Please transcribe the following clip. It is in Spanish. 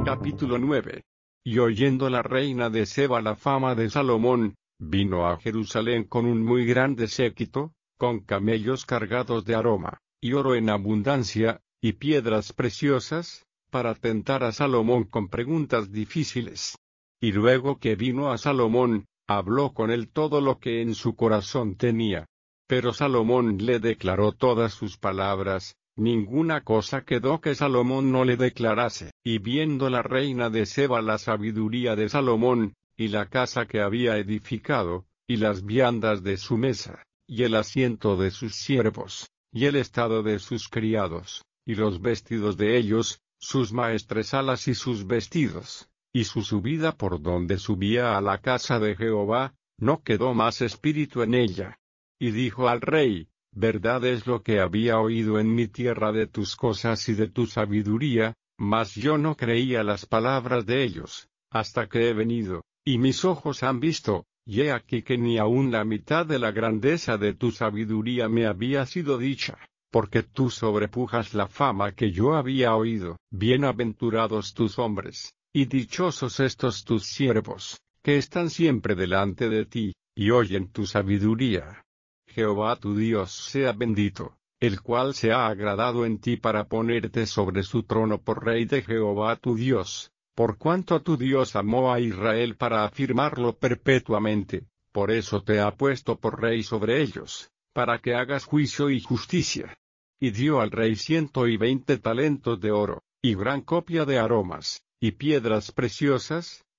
Capítulo 9. Y oyendo la reina de Seba la fama de Salomón, vino a Jerusalén con un muy grande séquito, con camellos cargados de aroma, y oro en abundancia, y piedras preciosas, para tentar a Salomón con preguntas difíciles. Y luego que vino a Salomón, habló con él todo lo que en su corazón tenía. Pero Salomón le declaró todas sus palabras. Ninguna cosa quedó que Salomón no le declarase. Y viendo la reina de Seba la sabiduría de Salomón, y la casa que había edificado, y las viandas de su mesa, y el asiento de sus siervos, y el estado de sus criados, y los vestidos de ellos, sus maestresalas y sus vestidos, y su subida por donde subía a la casa de Jehová, no quedó más espíritu en ella. Y dijo al rey: verdad es lo que había oído en mi tierra de tus cosas y de tu sabiduría, mas yo no creía las palabras de ellos, hasta que he venido, y mis ojos han visto, y he aquí que ni aun la mitad de la grandeza de tu sabiduría me había sido dicha, porque tú sobrepujas la fama que yo había oído. Bienaventurados tus hombres, y dichosos estos tus siervos, que están siempre delante de ti, y oyen tu sabiduría. Jehová tu Dios sea bendito, el cual se ha agradado en ti para ponerte sobre su trono por rey de Jehová tu Dios, por cuanto tu Dios amó a Israel para afirmarlo perpetuamente, por eso te ha puesto por rey sobre ellos, para que hagas juicio y justicia. Y dio al rey 120 talentos de oro, y gran copia de aromas, y piedras preciosas,